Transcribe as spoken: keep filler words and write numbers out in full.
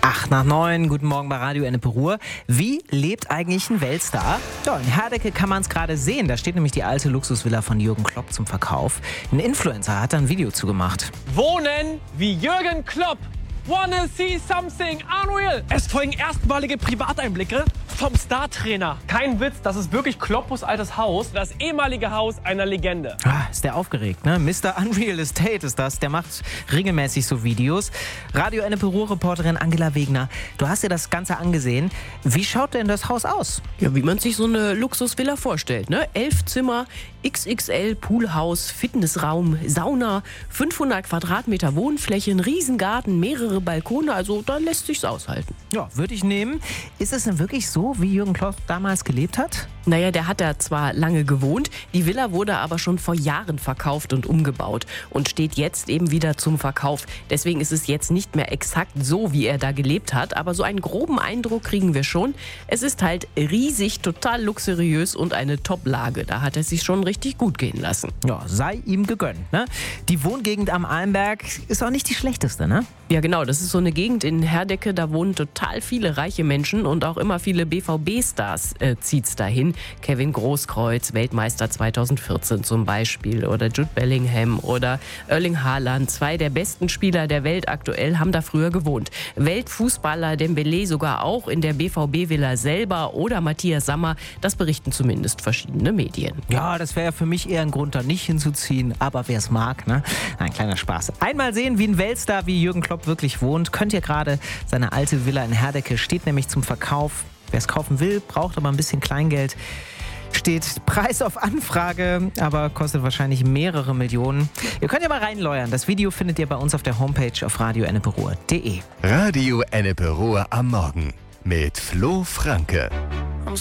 Acht nach neun, guten Morgen bei Radio Ennepe Ruhr. Wie lebt eigentlich ein Weltstar? Ja, in Herdecke kann man es gerade sehen. Da steht nämlich die alte Luxusvilla von Jürgen Klopp zum Verkauf. Ein Influencer hat da ein Video zugemacht. Wohnen wie Jürgen Klopp. Wanna see something unreal? Es folgen erstmalige Privateinblicke vom Star-Trainer. Kein Witz, das ist wirklich Kloppos altes Haus. Das ehemalige Haus einer Legende. Ah, ist der aufgeregt, ne? Mister Unreal Estate ist das. Der macht regelmäßig so Videos. Radio Ennepe Ruhr-Reporterin Angela Wegner, du hast dir das Ganze angesehen. Wie schaut denn das Haus aus? Ja, wie man sich so eine Luxusvilla vorstellt, ne? Elf Zimmer, X X L, Poolhaus, Fitnessraum, Sauna, fünfhundert Quadratmeter Wohnfläche, ein Riesengarten, mehrere Balkone, also da lässt sich's aushalten. Ja, würde ich nehmen. Ist es denn wirklich so, wie Jürgen Klopp damals gelebt hat? Naja, der hat da zwar lange gewohnt, die Villa wurde aber schon vor Jahren verkauft und umgebaut und steht jetzt eben wieder zum Verkauf. Deswegen ist es jetzt nicht mehr exakt so, wie er da gelebt hat, aber so einen groben Eindruck kriegen wir schon. Es ist halt riesig, total luxuriös und eine Top-Lage. Da hat er sich schon richtig gut gehen lassen. Ja, sei ihm gegönnt, ne? Die Wohngegend am Almberg ist auch nicht die schlechteste, ne? Ja, genau. Das ist so eine Gegend in Herdecke, da wohnen total viele reiche Menschen und auch immer viele B V B-Stars äh, zieht's dahin. Kevin Großkreuz, Weltmeister zweitausendvierzehn zum Beispiel, oder Jude Bellingham oder Erling Haaland. Zwei der besten Spieler der Welt aktuell haben da früher gewohnt. Weltfußballer Dembélé sogar auch in der B V B-Villa selber oder Matthias Sammer. Das berichten zumindest verschiedene Medien. Ja, das wäre ja für mich eher ein Grund, da nicht hinzuziehen. Aber wer es mag, ne? Ein kleiner Spaß. Einmal sehen, wie ein Weltstar wie Jürgen Klopp wirklich wohnt, könnt ihr gerade. Seine alte Villa in Herdecke steht nämlich zum Verkauf. Wer es kaufen will, braucht aber ein bisschen Kleingeld. Steht Preis auf Anfrage, aber kostet wahrscheinlich mehrere Millionen. Ihr könnt ja mal reinleuern. Das Video findet ihr bei uns auf der Homepage auf radio ennepe ruhr punkt de. Radio Ennepe Ruhr am Morgen mit Flo Franke.